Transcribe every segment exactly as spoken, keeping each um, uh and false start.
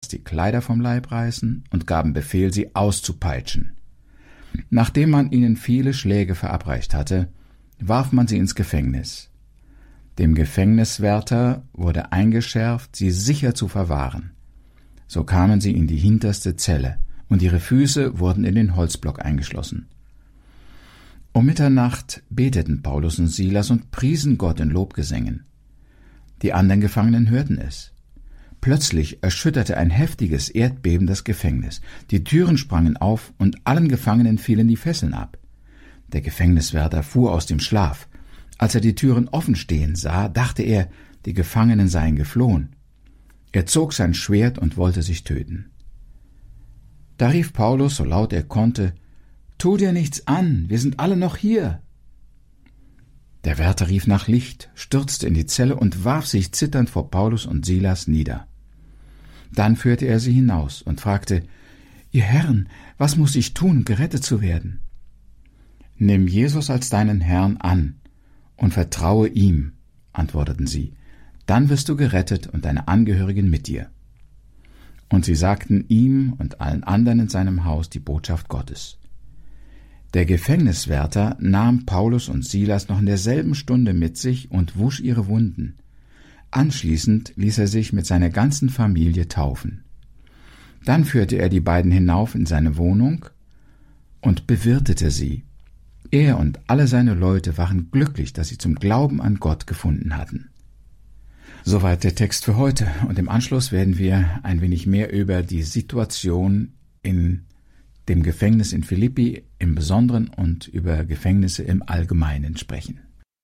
die Kleider vom Leib reißen und gaben Befehl, sie auszupeitschen. Nachdem man ihnen viele Schläge verabreicht hatte, warf man sie ins Gefängnis. Dem Gefängniswärter wurde eingeschärft, sie sicher zu verwahren. So kamen sie in die hinterste Zelle, und ihre Füße wurden in den Holzblock eingeschlossen. Um Mitternacht beteten Paulus und Silas und priesen Gott in Lobgesängen. Die anderen Gefangenen hörten es. Plötzlich erschütterte ein heftiges Erdbeben das Gefängnis. Die Türen sprangen auf und allen Gefangenen fielen die Fesseln ab. Der Gefängniswärter fuhr aus dem Schlaf. Als er die Türen offen stehen sah, dachte er, die Gefangenen seien geflohen. Er zog sein Schwert und wollte sich töten. Da rief Paulus, so laut er konnte, »Tu dir nichts an, wir sind alle noch hier!« Der Wärter rief nach Licht, stürzte in die Zelle und warf sich zitternd vor Paulus und Silas nieder. Dann führte er sie hinaus und fragte, »Ihr Herren, was muss ich tun, um gerettet zu werden?« »Nimm Jesus als deinen Herrn an und vertraue ihm«, antworteten sie, »dann wirst du gerettet und deine Angehörigen mit dir.« Und sie sagten ihm und allen anderen in seinem Haus die Botschaft Gottes. Der Gefängniswärter nahm Paulus und Silas noch in derselben Stunde mit sich und wusch ihre Wunden. Anschließend ließ er sich mit seiner ganzen Familie taufen. Dann führte er die beiden hinauf in seine Wohnung und bewirtete sie. Er und alle seine Leute waren glücklich, dass sie zum Glauben an Gott gefunden hatten. Soweit der Text für heute, und im Anschluss werden wir ein wenig mehr über die Situation in dem Gefängnis in Philippi im Besonderen und über Gefängnisse im Allgemeinen sprechen.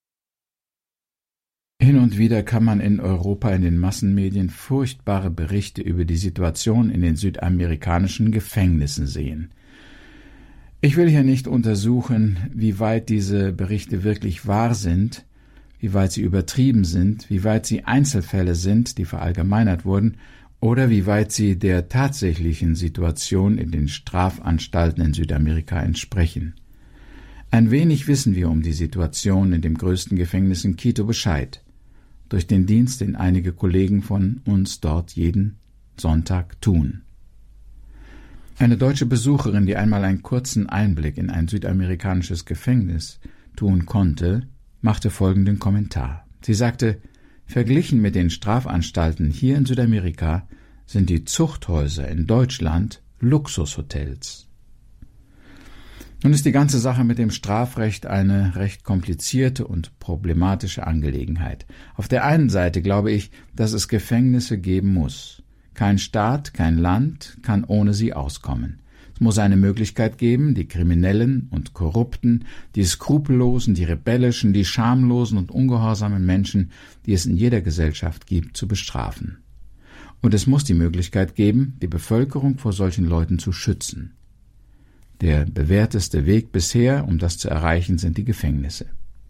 Hin und wieder kann man in Europa in den Massenmedien furchtbare Berichte über die Situation in den südamerikanischen Gefängnissen sehen. Ich will hier nicht untersuchen, wie weit diese Berichte wirklich wahr sind, wie weit sie übertrieben sind, wie weit sie Einzelfälle sind, die verallgemeinert wurden, oder wie weit sie der tatsächlichen Situation in den Strafanstalten in Südamerika entsprechen. Ein wenig wissen wir um die Situation in dem größten Gefängnis in Quito Bescheid, durch den Dienst, den einige Kollegen von uns dort jeden Sonntag tun. Eine deutsche Besucherin, die einmal einen kurzen Einblick in ein südamerikanisches Gefängnis tun konnte, machte folgenden Kommentar. Sie sagte, verglichen mit den Strafanstalten hier in Südamerika sind die Zuchthäuser in Deutschland Luxushotels. Nun ist die ganze Sache mit dem Strafrecht eine recht komplizierte und problematische Angelegenheit. Auf der einen Seite glaube ich, dass es Gefängnisse geben muss. Kein Staat, kein Land kann ohne sie auskommen. Es muss eine Möglichkeit geben, die Kriminellen und Korrupten, die Skrupellosen, die Rebellischen, die schamlosen und ungehorsamen Menschen, die es in jeder Gesellschaft gibt, zu bestrafen. Und es muss die Möglichkeit geben, die Bevölkerung vor solchen Leuten zu schützen. Der bewährteste Weg bisher, um das zu erreichen, sind die Gefängnisse.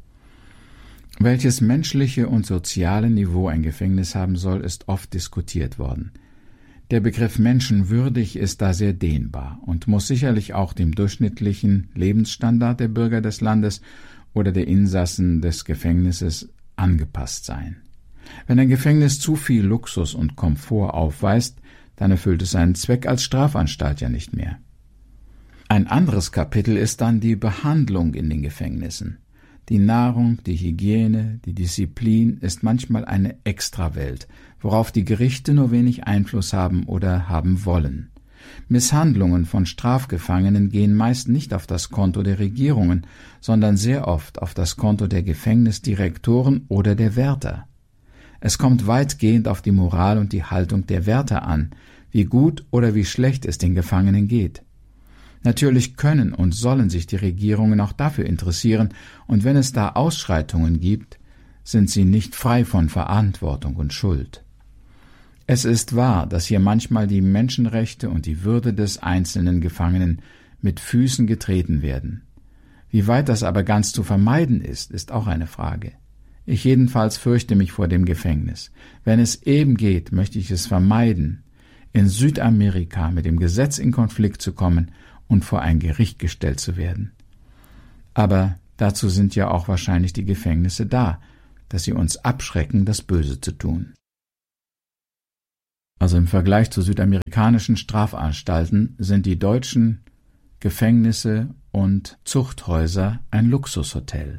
Welches menschliche und soziale Niveau ein Gefängnis haben soll, ist oft diskutiert worden. Der Begriff menschenwürdig ist da sehr dehnbar und muss sicherlich auch dem durchschnittlichen Lebensstandard der Bürger des Landes oder der Insassen des Gefängnisses angepasst sein. Wenn ein Gefängnis zu viel Luxus und Komfort aufweist, dann erfüllt es seinen Zweck als Strafanstalt ja nicht mehr. Ein anderes Kapitel ist dann die Behandlung in den Gefängnissen. Die Nahrung, die Hygiene, die Disziplin ist manchmal eine Extrawelt, worauf die Gerichte nur wenig Einfluss haben oder haben wollen. Misshandlungen von Strafgefangenen gehen meist nicht auf das Konto der Regierungen, sondern sehr oft auf das Konto der Gefängnisdirektoren oder der Wärter. Es kommt weitgehend auf die Moral und die Haltung der Wärter an, wie gut oder wie schlecht es den Gefangenen geht. Natürlich können und sollen sich die Regierungen auch dafür interessieren, und wenn es da Ausschreitungen gibt, sind sie nicht frei von Verantwortung und Schuld. Es ist wahr, dass hier manchmal die Menschenrechte und die Würde des einzelnen Gefangenen mit Füßen getreten werden. Wie weit das aber ganz zu vermeiden ist, ist auch eine Frage. Ich jedenfalls fürchte mich vor dem Gefängnis. Wenn es eben geht, möchte ich es vermeiden, in Südamerika mit dem Gesetz in Konflikt zu kommen und vor ein Gericht gestellt zu werden. Aber dazu sind ja auch wahrscheinlich die Gefängnisse da, dass sie uns abschrecken, das Böse zu tun. Also im Vergleich zu südamerikanischen Strafanstalten sind die deutschen Gefängnisse und Zuchthäuser ein Luxushotel.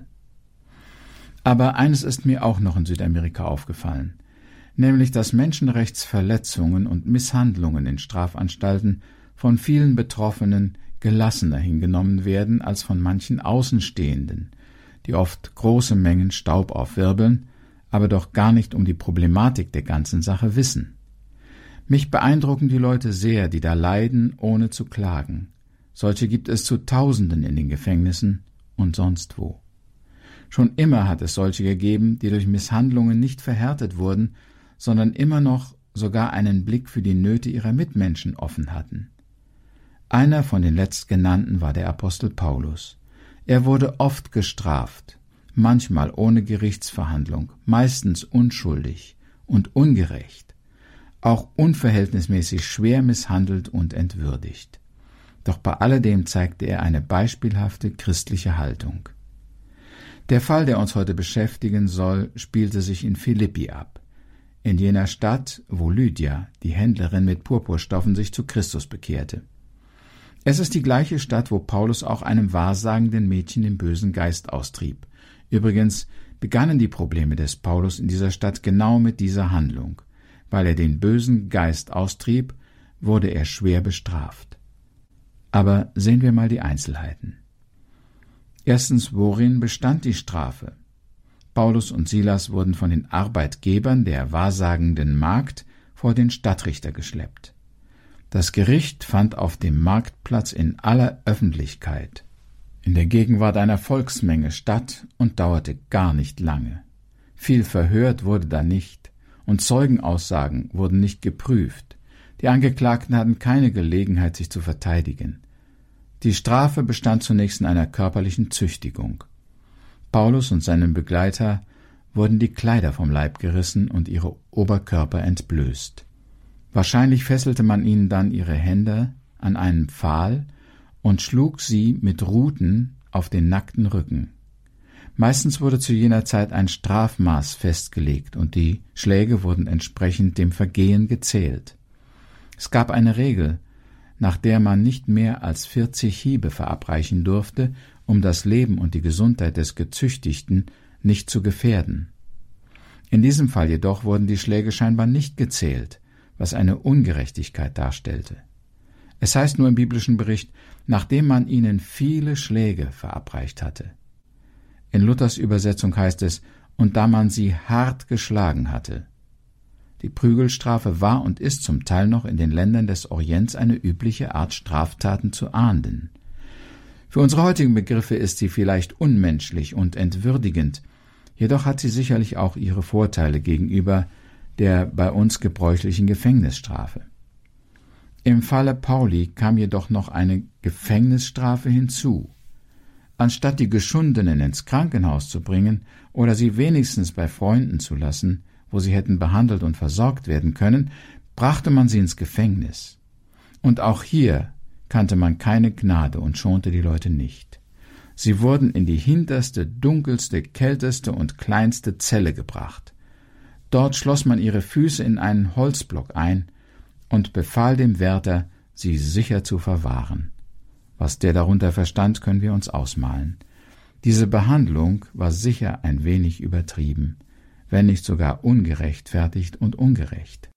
Aber eines ist mir auch noch in Südamerika aufgefallen, nämlich dass Menschenrechtsverletzungen und Misshandlungen in Strafanstalten von vielen Betroffenen gelassener hingenommen werden als von manchen Außenstehenden, die oft große Mengen Staub aufwirbeln, aber doch gar nicht um die Problematik der ganzen Sache wissen. Mich beeindrucken die Leute sehr, die da leiden, ohne zu klagen. Solche gibt es zu Tausenden in den Gefängnissen und sonst wo. Schon immer hat es solche gegeben, die durch Misshandlungen nicht verhärtet wurden, sondern immer noch sogar einen Blick für die Nöte ihrer Mitmenschen offen hatten. Einer von den letztgenannten war der Apostel Paulus. Er wurde oft gestraft, manchmal ohne Gerichtsverhandlung, meistens unschuldig und ungerecht, auch unverhältnismäßig schwer misshandelt und entwürdigt. Doch bei alledem zeigte er eine beispielhafte christliche Haltung. Der Fall, der uns heute beschäftigen soll, spielte sich in Philippi ab, in jener Stadt, wo Lydia, die Händlerin mit Purpurstoffen, sich zu Christus bekehrte. Es ist die gleiche Stadt, wo Paulus auch einem wahrsagenden Mädchen den bösen Geist austrieb. Übrigens begannen die Probleme des Paulus in dieser Stadt genau mit dieser Handlung. Weil er den bösen Geist austrieb, wurde er schwer bestraft. Aber sehen wir mal die Einzelheiten. Erstens, worin bestand die Strafe? Paulus und Silas wurden von den Arbeitgebern der wahrsagenden Magd vor den Stadtrichter geschleppt. Das Gericht fand auf dem Marktplatz in aller Öffentlichkeit, in der Gegenwart einer Volksmenge statt und dauerte gar nicht lange. Viel verhört wurde da nicht, und Zeugenaussagen wurden nicht geprüft. Die Angeklagten hatten keine Gelegenheit, sich zu verteidigen. Die Strafe bestand zunächst in einer körperlichen Züchtigung. Paulus und seinem Begleiter wurden die Kleider vom Leib gerissen und ihre Oberkörper entblößt. Wahrscheinlich fesselte man ihnen dann ihre Hände an einen Pfahl und schlug sie mit Ruten auf den nackten Rücken. Meistens wurde zu jener Zeit ein Strafmaß festgelegt und die Schläge wurden entsprechend dem Vergehen gezählt. Es gab eine Regel, nach der man nicht mehr als vierzig Hiebe verabreichen durfte, um das Leben und die Gesundheit des Gezüchtigten nicht zu gefährden. In diesem Fall jedoch wurden die Schläge scheinbar nicht gezählt, was eine Ungerechtigkeit darstellte. Es heißt nur im biblischen Bericht, nachdem man ihnen viele Schläge verabreicht hatte. In Luthers Übersetzung heißt es, und da man sie hart geschlagen hatte. Die Prügelstrafe war und ist zum Teil noch in den Ländern des Orients eine übliche Art, Straftaten zu ahnden. Für unsere heutigen Begriffe ist sie vielleicht unmenschlich und entwürdigend, jedoch hat sie sicherlich auch ihre Vorteile gegenüber der bei uns gebräuchlichen Gefängnisstrafe. Im Falle Pauli kam jedoch noch eine Gefängnisstrafe hinzu. Anstatt die Geschundenen ins Krankenhaus zu bringen oder sie wenigstens bei Freunden zu lassen, wo sie hätten behandelt und versorgt werden können, brachte man sie ins Gefängnis. Und auch hier kannte man keine Gnade und schonte die Leute nicht. Sie wurden in die hinterste, dunkelste, kälteste und kleinste Zelle gebracht. Dort schloss man ihre Füße in einen Holzblock ein und befahl dem Wärter, sie sicher zu verwahren. Was der darunter verstand, können wir uns ausmalen. Diese Behandlung war sicher ein wenig übertrieben, wenn nicht sogar ungerechtfertigt und ungerecht.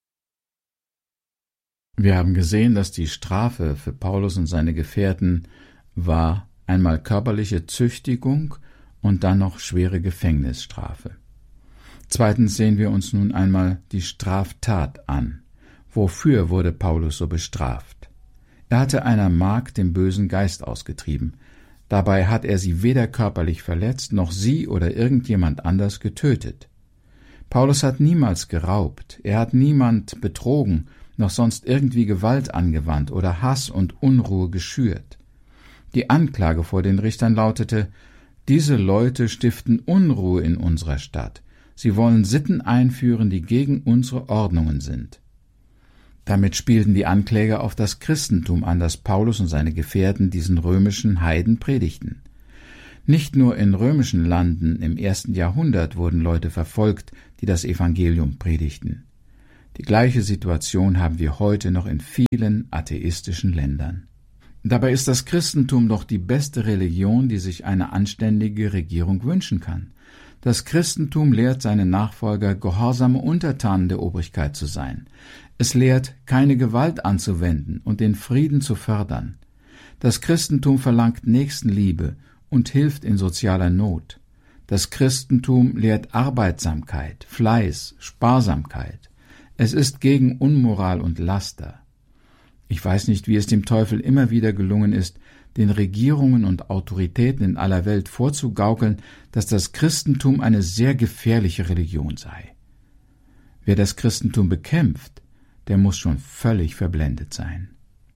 Wir haben gesehen, dass die Strafe für Paulus und seine Gefährten war einmal körperliche Züchtigung und dann noch schwere Gefängnisstrafe. Zweitens sehen wir uns nun einmal die Straftat an. Wofür wurde Paulus so bestraft? Er hatte einer Magd den bösen Geist ausgetrieben. Dabei hat er sie weder körperlich verletzt, noch sie oder irgendjemand anders getötet. Paulus hat niemals geraubt, er hat niemand betrogen, noch sonst irgendwie Gewalt angewandt oder Hass und Unruhe geschürt. Die Anklage vor den Richtern lautete: Diese Leute stiften Unruhe in unserer Stadt. Sie wollen Sitten einführen, die gegen unsere Ordnungen sind. Damit spielten die Ankläger auf das Christentum an, das Paulus und seine Gefährten diesen römischen Heiden predigten. Nicht nur in römischen Landen im ersten Jahrhundert wurden Leute verfolgt, die das Evangelium predigten. Die gleiche Situation haben wir heute noch in vielen atheistischen Ländern. Dabei ist das Christentum doch die beste Religion, die sich eine anständige Regierung wünschen kann. Das Christentum lehrt seine Nachfolger, gehorsame Untertanen der Obrigkeit zu sein. Es lehrt, keine Gewalt anzuwenden und den Frieden zu fördern. Das Christentum verlangt Nächstenliebe und hilft in sozialer Not. Das Christentum lehrt Arbeitsamkeit, Fleiß, Sparsamkeit. Es ist gegen Unmoral und Laster. Ich weiß nicht, wie es dem Teufel immer wieder gelungen ist, den Regierungen und Autoritäten in aller Welt vorzugaukeln, dass das Christentum eine sehr gefährliche Religion sei. Wer das Christentum bekämpft, der muss schon völlig verblendet sein.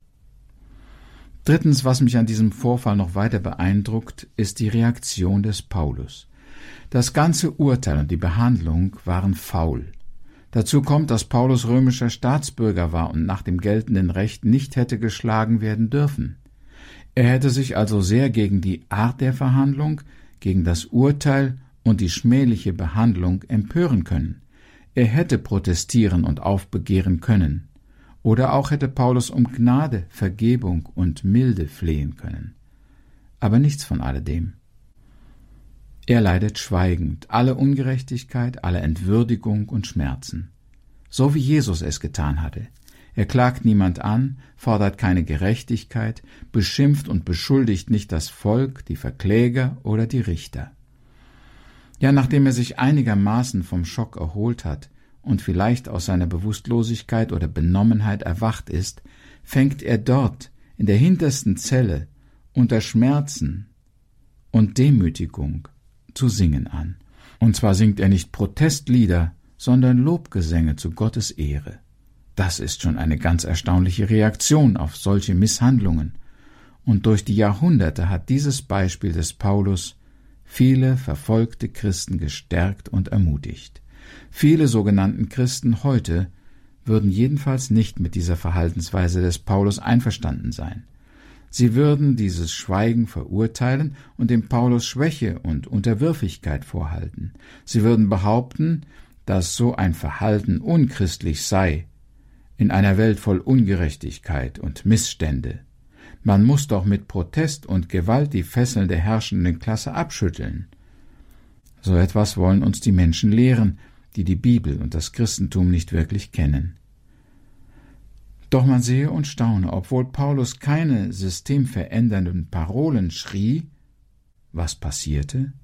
Drittens, was mich an diesem Vorfall noch weiter beeindruckt, ist die Reaktion des Paulus. Das ganze Urteil und die Behandlung waren faul. Dazu kommt, dass Paulus römischer Staatsbürger war und nach dem geltenden Recht nicht hätte geschlagen werden dürfen. Er hätte sich also sehr gegen die Art der Verhandlung, gegen das Urteil und die schmähliche Behandlung empören können. Er hätte protestieren und aufbegehren können. Oder auch hätte Paulus um Gnade, Vergebung und Milde flehen können. Aber nichts von alledem. Er leidet schweigend alle Ungerechtigkeit, alle Entwürdigung und Schmerzen. So wie Jesus es getan hatte. Er klagt niemand an, fordert keine Gerechtigkeit, beschimpft und beschuldigt nicht das Volk, die Verkläger oder die Richter. Ja, nachdem er sich einigermaßen vom Schock erholt hat und vielleicht aus seiner Bewusstlosigkeit oder Benommenheit erwacht ist, fängt er dort, in der hintersten Zelle, unter Schmerzen und Demütigung zu singen an. Und zwar singt er nicht Protestlieder, sondern Lobgesänge zu Gottes Ehre. Das ist schon eine ganz erstaunliche Reaktion auf solche Misshandlungen. Und durch die Jahrhunderte hat dieses Beispiel des Paulus viele verfolgte Christen gestärkt und ermutigt. Viele sogenannten Christen heute würden jedenfalls nicht mit dieser Verhaltensweise des Paulus einverstanden sein. Sie würden dieses Schweigen verurteilen und dem Paulus Schwäche und Unterwürfigkeit vorhalten. Sie würden behaupten, dass so ein Verhalten unchristlich sei, in einer Welt voll Ungerechtigkeit und Missstände. Man muss doch mit Protest und Gewalt die Fesseln der herrschenden Klasse abschütteln. So etwas wollen uns die Menschen lehren, die die Bibel und das Christentum nicht wirklich kennen. Doch man sehe und staune, obwohl Paulus keine systemverändernden Parolen schrie, was passierte?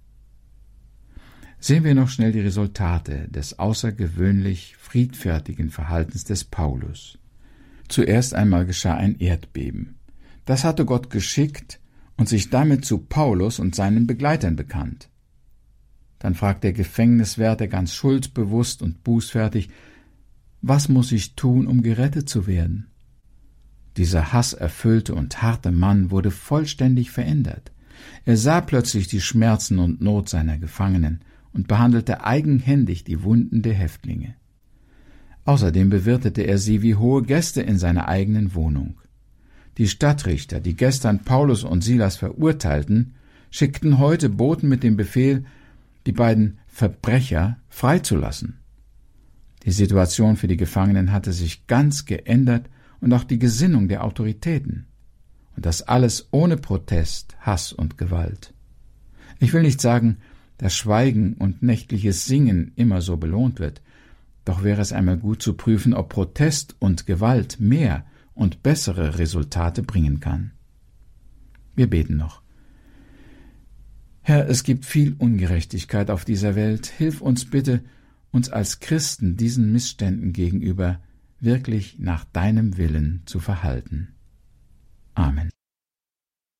Sehen wir noch schnell die Resultate des außergewöhnlich friedfertigen Verhaltens des Paulus. Zuerst einmal geschah ein Erdbeben. Das hatte Gott geschickt und sich damit zu Paulus und seinen Begleitern bekannt. Dann fragt der Gefängniswärter ganz schuldbewusst und bußfertig, was muss ich tun, um gerettet zu werden? Dieser hasserfüllte und harte Mann wurde vollständig verändert. Er sah plötzlich die Schmerzen und Not seiner Gefangenen und behandelte eigenhändig die Wunden der Häftlinge. Außerdem bewirtete er sie wie hohe Gäste in seiner eigenen Wohnung. Die Stadtrichter, die gestern Paulus und Silas verurteilten, schickten heute Boten mit dem Befehl, die beiden Verbrecher freizulassen. Die Situation für die Gefangenen hatte sich ganz geändert und auch die Gesinnung der Autoritäten. Und das alles ohne Protest, Hass und Gewalt. Ich will nicht sagen, dass Schweigen und nächtliches Singen immer so belohnt wird, doch wäre es einmal gut zu prüfen, ob Protest und Gewalt mehr und bessere Resultate bringen kann. Wir beten noch. Herr, es gibt viel Ungerechtigkeit auf dieser Welt. Hilf uns bitte, uns als Christen diesen Missständen gegenüber wirklich nach deinem Willen zu verhalten. Amen.